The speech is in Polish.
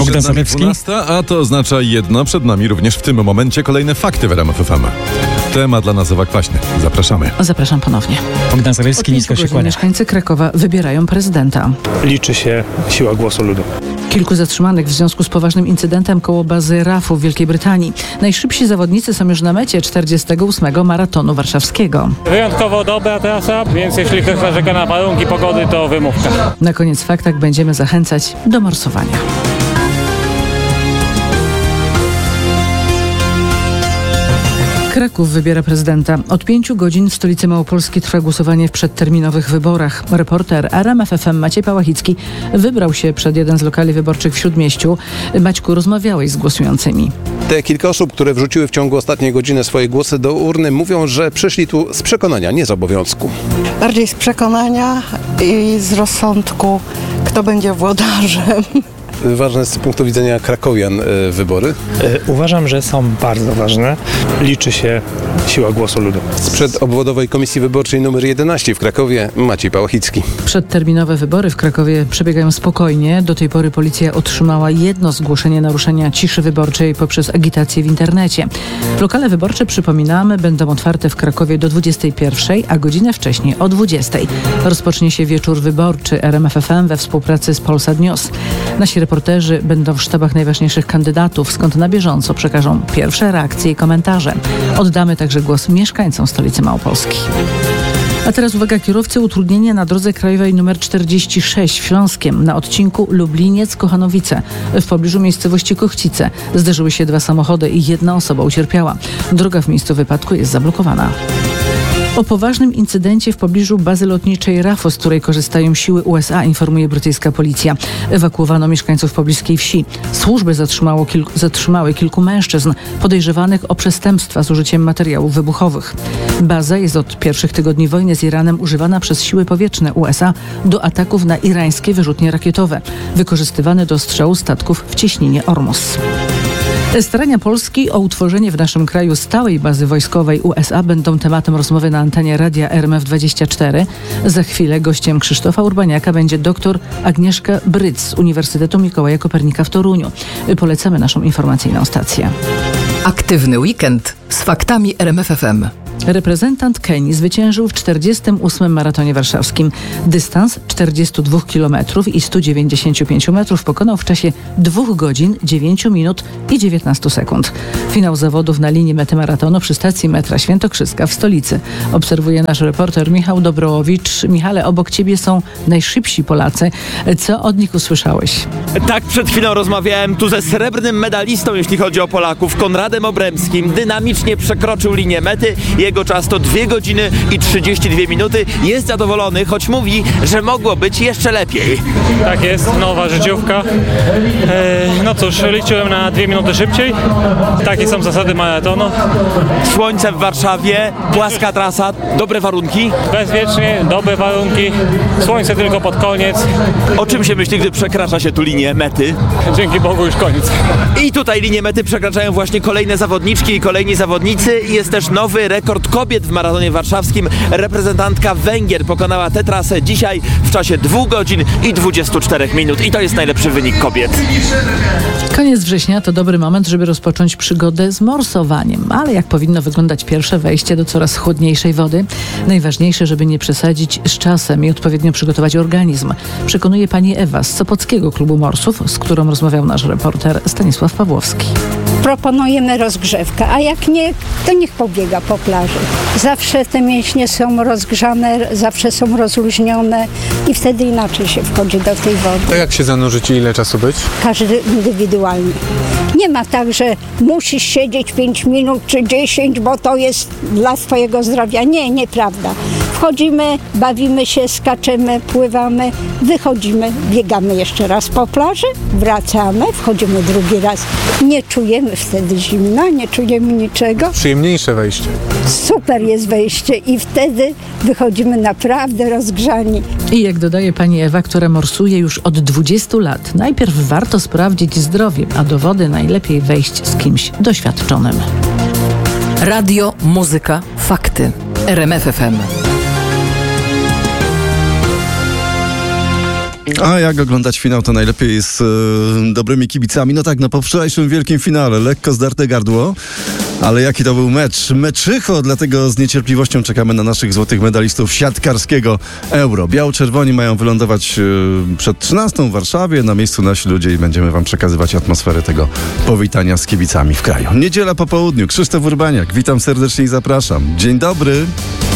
Bogdan Sarewski. 12, a to oznacza jedno, przed nami również w tym momencie kolejne fakty w RMF FM. Temat dla nas Ewa Kwaśny. Zapraszamy. Zapraszam ponownie. Bogdan Sarewski, nisko się kłania. Mieszkańcy Krakowa wybierają prezydenta. Liczy się siła głosu ludu. Kilku zatrzymanych w związku z poważnym incydentem koło bazy RAF-u w Wielkiej Brytanii. Najszybsi zawodnicy są już na mecie 48. maratonu warszawskiego. Wyjątkowo dobra trasa, więc jeśli ktoś narzeka na warunki pogody, to wymówka. Na koniec w faktach będziemy zachęcać do morsowania. Kraków wybiera prezydenta. Od 5 godzin w stolicy Małopolski trwa głosowanie w przedterminowych wyborach. Reporter RMF FM Maciej Pałachicki wybrał się przed jeden z lokali wyborczych w Śródmieściu. Maćku, rozmawiałeś z głosującymi. Te kilka osób, które wrzuciły w ciągu ostatniej godziny swoje głosy do urny, mówią, że przyszli tu z przekonania, nie z obowiązku. Bardziej z przekonania i z rozsądku, kto będzie włodarzem. Ważne z punktu widzenia krakowian wybory. Uważam, że są bardzo ważne. Liczy się siła głosu ludu. Sprzed obwodowej komisji wyborczej nr 11 w Krakowie Maciej Pałachicki. Przedterminowe wybory w Krakowie przebiegają spokojnie. Do tej pory policja otrzymała jedno zgłoszenie naruszenia ciszy wyborczej poprzez agitację w internecie. Lokale wyborcze, przypominamy, będą otwarte w Krakowie do 21, a godzinę wcześniej o 20. Rozpocznie się wieczór wyborczy RMF FM we współpracy z Polsat News. Nasi reporterzy będą w sztabach najważniejszych kandydatów, skąd na bieżąco przekażą pierwsze reakcje i komentarze. Oddamy także głos mieszkańcom stolicy Małopolski. A teraz uwaga, kierowcy, utrudnienia na drodze krajowej nr 46 w Śląskiem na odcinku Lubliniec-Kochanowice w pobliżu miejscowości Kochcice. Zderzyły się 2 samochody i 1 osoba ucierpiała. Droga w miejscu wypadku jest zablokowana. O poważnym incydencie w pobliżu bazy lotniczej RAF-u, z której korzystają siły USA, informuje brytyjska policja. Ewakuowano mieszkańców pobliskiej wsi. Służby zatrzymały kilku mężczyzn podejrzewanych o przestępstwa z użyciem materiałów wybuchowych. Baza jest od pierwszych tygodni wojny z Iranem używana przez siły powietrzne USA do ataków na irańskie wyrzutnie rakietowe, wykorzystywane do strzału statków w cieśninie Ormus. Starania Polski o utworzenie w naszym kraju stałej bazy wojskowej USA będą tematem rozmowy na antenie radia RMF24. Za chwilę gościem Krzysztofa Urbaniaka będzie dr Agnieszka Bryc z Uniwersytetu Mikołaja Kopernika w Toruniu. Polecamy naszą informacyjną stację. Aktywny weekend z faktami RMF FM. Reprezentant Kenii zwyciężył w 48. maratonie warszawskim. Dystans 42 km i 195 metrów pokonał w czasie 2 godzin, 9 minut i 19 sekund. Finał zawodów na linii mety maratonu przy stacji metra Świętokrzyska w stolicy. Obserwuje nasz reporter Michał Dobrołowicz. Michale, obok ciebie są najszybsi Polacy. Co od nich usłyszałeś? Tak, przed chwilą rozmawiałem tu ze srebrnym medalistą, jeśli chodzi o Polaków, Konradem Obremskim. Dynamicznie przekroczył linię mety. Jego czas to 2 godziny i 32 minuty. Jest zadowolony, choć mówi, że mogło być jeszcze lepiej. Tak jest, nowa życiówka. No cóż, liczyłem na 2 minuty szybciej. Takie są zasady maratonu. Słońce w Warszawie, płaska trasa, dobre warunki. Bezpiecznie, dobre warunki. Słońce tylko pod koniec. O czym się myśli, gdy przekracza się tu linię mety? Dzięki Bogu już koniec. I tutaj linię mety przekraczają właśnie kolejne zawodniczki i kolejni zawodnicy. Jest też nowy rekord kobiet w maratonie warszawskim. Reprezentantka Węgier pokonała tę trasę dzisiaj w czasie 2 godzin i 24 minut. I to jest najlepszy wynik kobiet. Koniec września to dobry moment, żeby rozpocząć przygodę z morsowaniem. Ale jak powinno wyglądać pierwsze wejście do coraz chłodniejszej wody? Najważniejsze, żeby nie przesadzić z czasem i odpowiednio przygotować organizm. Przekonuje pani Ewa z Sopockiego Klubu Morsów, z którą rozmawiał nasz reporter Stanisław Pawłowski. Proponujemy rozgrzewkę, a jak nie, to niech pobiega po plaży. Zawsze te mięśnie są rozgrzane, zawsze są rozluźnione i wtedy inaczej się wchodzi do tej wody. To jak się zanurzyć i ile czasu być? Każdy indywidualnie. Nie ma tak, że musisz siedzieć 5 minut czy 10, bo to jest dla twojego zdrowia. Nie, nieprawda. Wchodzimy, bawimy się, skaczemy, pływamy, wychodzimy, biegamy jeszcze raz po plaży, wracamy, wchodzimy drugi raz. Nie czujemy wtedy zimna, nie czujemy niczego. Przyjemniejsze wejście. Super jest wejście i wtedy wychodzimy naprawdę rozgrzani. I jak dodaje pani Ewa, która morsuje już od 20 lat, najpierw warto sprawdzić zdrowie, a do wody najlepiej wejść z kimś doświadczonym. Radio, muzyka, fakty. RMF FM. A jak oglądać finał, to najlepiej z dobrymi kibicami. No tak, po wczorajszym wielkim finale lekko zdarte gardło, ale jaki to był mecz. Meczycho, dlatego z niecierpliwością czekamy na naszych złotych medalistów siatkarskiego Euro. Biało-czerwoni mają wylądować przed 13 w Warszawie. Na miejscu nasi ludzie i będziemy wam przekazywać atmosferę tego powitania z kibicami w kraju. Niedziela po południu. Krzysztof Urbaniak, witam serdecznie i zapraszam. Dzień dobry.